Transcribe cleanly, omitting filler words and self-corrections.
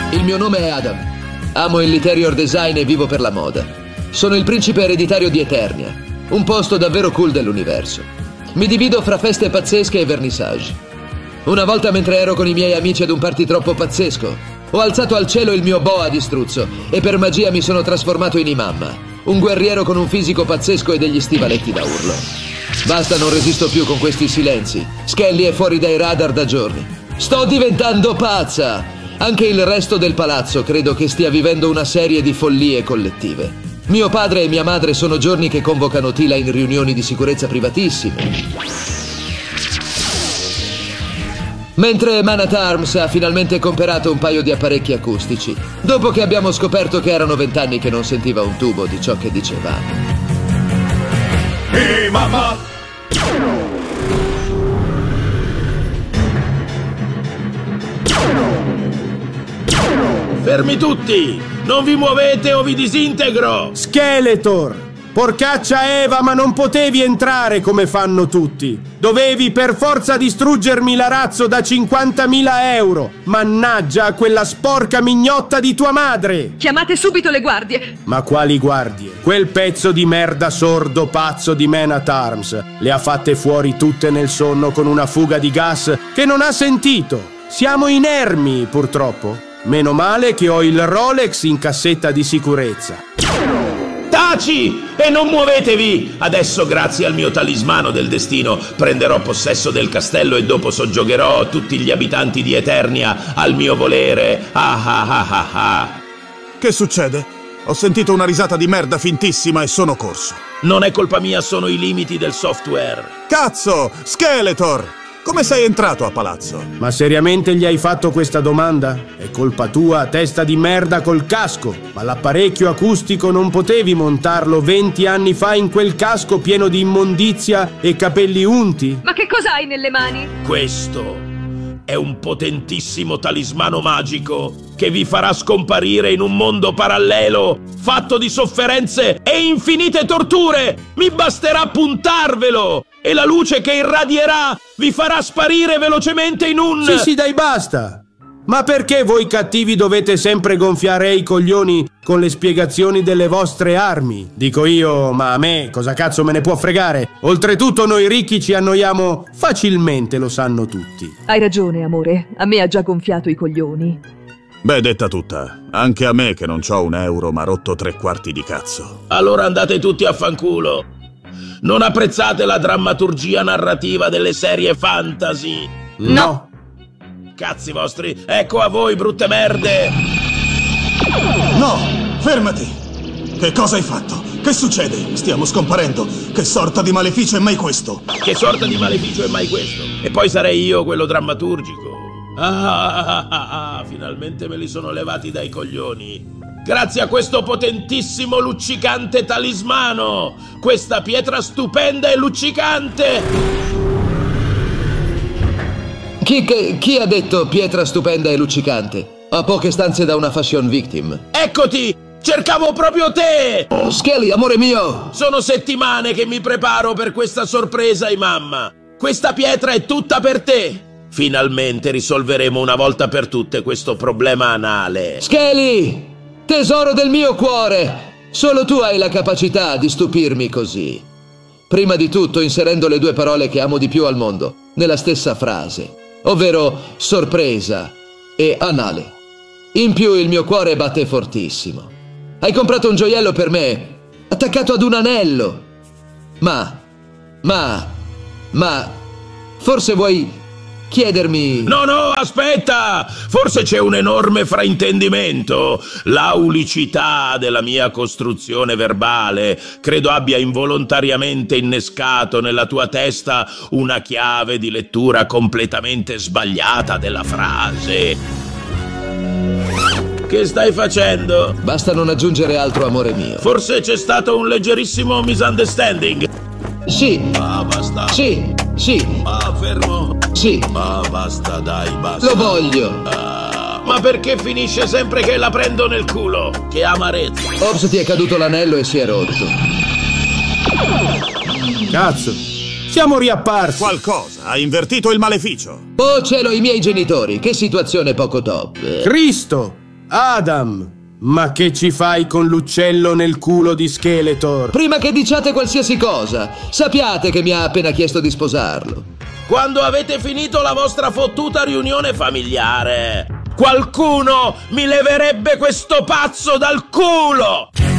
Il mio nome è Adam. Amo il interior design e vivo per la moda. Sono il principe ereditario di Eternia, un posto davvero cool dell'universo. Mi divido fra feste pazzesche e vernissage. Una volta, mentre ero con i miei amici ad un party troppo pazzesco, ho alzato al cielo il mio boa di struzzo e per magia mi sono trasformato in Imamma, un guerriero con un fisico pazzesco e degli stivaletti da urlo. Basta, non resisto più con questi silenzi. Skelly è fuori dai radar da giorni. Sto diventando pazza! Anche il resto del palazzo credo che stia vivendo una serie di follie collettive. Mio padre e mia madre sono giorni che convocano Tila in riunioni di sicurezza privatissime. Mentre Man at Arms ha finalmente comperato un paio di apparecchi acustici, dopo che abbiamo scoperto che erano 20 anni che non sentiva un tubo di ciò che dicevamo. Ehi, mamma! Fermi tutti! Non vi muovete o vi disintegro! Skeletor! Porcaccia Eva, ma non potevi entrare come fanno tutti. Dovevi per forza distruggermi l'arazzo da 50.000 euro. Mannaggia quella sporca mignotta di tua madre. Chiamate subito le guardie. Ma quali guardie? Quel pezzo di merda sordo pazzo di Man at Arms le ha fatte fuori tutte nel sonno con una fuga di gas che non ha sentito. Siamo inermi, purtroppo. Meno male che ho il Rolex in cassetta di sicurezza. Taci! E non muovetevi! Adesso, grazie al mio talismano del destino, prenderò possesso del castello e dopo soggiogherò tutti gli abitanti di Eternia al mio volere. Ah ah ah ah ah. Che succede? Ho sentito una risata di merda fintissima e sono corso. Non è colpa mia, sono i limiti del software. Cazzo! Skeletor! Come sei entrato a palazzo? Ma seriamente gli hai fatto questa domanda? È colpa tua, testa di merda col casco. Ma l'apparecchio acustico non potevi montarlo 20 anni fa in quel casco pieno di immondizia e capelli unti? Ma che cosa hai nelle mani? Questo è un potentissimo talismano magico che vi farà scomparire in un mondo parallelo fatto di sofferenze e infinite torture. Mi basterà puntarvelo e la luce che irradierà vi farà sparire velocemente in un... Sì, dai, basta! Ma perché voi cattivi dovete sempre gonfiare i coglioni con le spiegazioni delle vostre armi? Dico io, ma a me cosa cazzo me ne può fregare? Oltretutto noi ricchi ci annoiamo facilmente, lo sanno tutti. Hai ragione, amore. A me ha già gonfiato i coglioni. Beh, detta tutta, anche a me che non c'ho un euro m'ha rotto 3/4 di cazzo. Allora andate tutti a fanculo. Non apprezzate la drammaturgia narrativa delle serie fantasy? No. Cazzi vostri, ecco a voi, brutte merde! No, fermati! Che cosa hai fatto? Che succede? Stiamo scomparendo. Che sorta di maleficio è mai questo? Che sorta di maleficio è mai questo? E poi sarei io quello drammaturgico. Finalmente me li sono levati dai coglioni. Grazie a questo potentissimo luccicante talismano! Questa pietra stupenda e luccicante! Chi ha detto pietra stupenda e luccicante? A poche stanze da una fashion victim. Eccoti! Cercavo proprio te! Oh, Skelly, amore mio! Sono settimane che mi preparo per questa sorpresa, mamma. Questa pietra è tutta per te. Finalmente risolveremo una volta per tutte questo problema anale. Skelly! Tesoro del mio cuore! Solo tu hai la capacità di stupirmi così. Prima di tutto inserendo le due parole che amo di più al mondo nella stessa frase, ovvero sorpresa e anale. In più il mio cuore batte fortissimo. Hai comprato un gioiello per me, attaccato ad un anello. Ma, forse vuoi chiedermi... No, aspetta! Forse c'è un enorme fraintendimento. L'aulicità della mia costruzione verbale credo abbia involontariamente innescato nella tua testa una chiave di lettura completamente sbagliata della frase. Che stai facendo? Basta non aggiungere altro, amore mio. Forse c'è stato un leggerissimo misunderstanding. Sì. Ma basta. Sì. Ma fermo. Sì. Ma basta, dai, basta. Lo voglio. Ma perché finisce sempre che la prendo nel culo? Che amarezza. Ops, ti è caduto l'anello e si è rotto. Cazzo. Siamo riapparsi. Qualcosa ha invertito il maleficio. Oh cielo, i miei genitori. Che situazione poco top. Cristo. Adam, ma che ci fai con l'uccello nel culo di Skeletor? Prima che diciate qualsiasi cosa, sappiate che mi ha appena chiesto di sposarlo. Quando avete finito la vostra fottuta riunione familiare, qualcuno mi leverebbe questo pazzo dal culo!